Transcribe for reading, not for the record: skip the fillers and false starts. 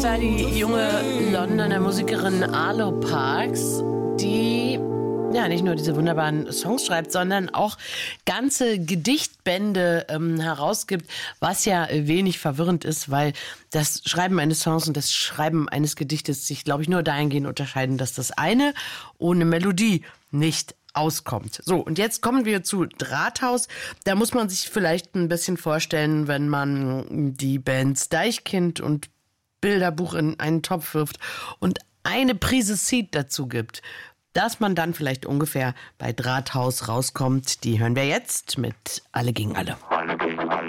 war die junge Londoner Musikerin Arlo Parks, die ja nicht nur diese wunderbaren Songs schreibt, sondern auch ganze Gedichtbände herausgibt, was ja wenig verwirrend ist, weil das Schreiben eines Songs und das Schreiben eines Gedichtes sich, glaube ich, nur dahingehend unterscheiden, dass das eine ohne Melodie nicht auskommt. So, und jetzt kommen wir zu Drahthaus. Da muss man sich vielleicht ein bisschen vorstellen, wenn man die Bands Deichkind und Bilderbuch in einen Topf wirft und eine Prise Seed dazu gibt, dass man dann vielleicht ungefähr bei Drahthaus rauskommt. Die hören wir jetzt mit Alle gegen Alle. Alle gegen alle.